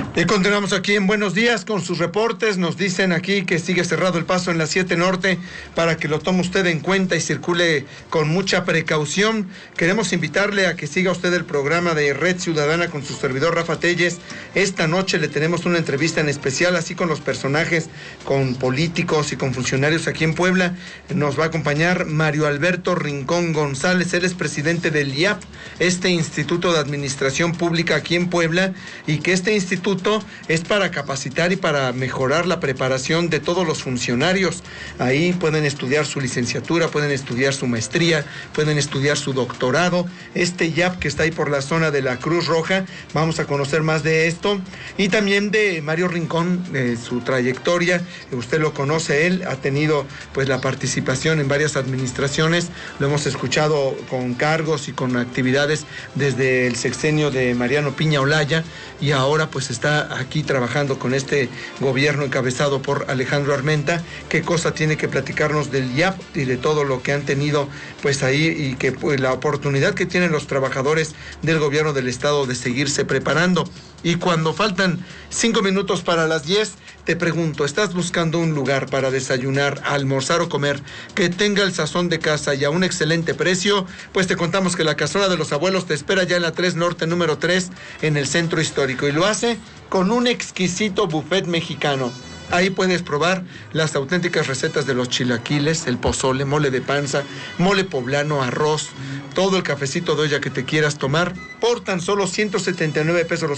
Y continuamos aquí en Buenos Días con sus reportes. Nos dicen aquí que sigue cerrado el paso en la 7 Norte para que lo tome usted en cuenta y circule con mucha precaución. Queremos invitarle a que siga usted el programa de Red Ciudadana con su servidor Rafa Telles. Esta noche le tenemos una entrevista en especial, así con los personajes, con políticos y con funcionarios aquí en Puebla. Nos va a acompañar Mario Alberto Rincón González. Él es presidente del IAP, este Instituto de Administración Pública aquí en Puebla, y que este instituto es para capacitar y para mejorar la preparación de todos los funcionarios. Ahí pueden estudiar su licenciatura, pueden estudiar su maestría, pueden estudiar su doctorado. Este IAP que está ahí por la zona de la Cruz Roja, vamos a conocer más de esto y también de Mario Rincón, su trayectoria. Usted lo conoce, él ha tenido pues la participación en varias administraciones, lo hemos escuchado con cargos y con actividades desde el sexenio de Mariano Piña Olaya, y ahora pues está aquí trabajando con este gobierno encabezado por Alejandro Armenta. Qué cosa tiene que platicarnos del IAP y de todo lo que han tenido pues ahí, y que pues la oportunidad que tienen los trabajadores del gobierno del estado de seguirse preparando. Y cuando faltan 5 minutos para las 10, te pregunto, ¿estás buscando un lugar para desayunar, almorzar o comer que tenga el sazón de casa y a un excelente precio? Pues te contamos que la Casona de los Abuelos te espera ya en la 3 Norte número 3 en el centro histórico, y lo hace con un exquisito buffet mexicano. Ahí puedes probar las auténticas recetas de los chilaquiles, el pozole, mole de panza, mole poblano, arroz, todo el cafecito de olla que te quieras tomar por tan solo 179 pesos los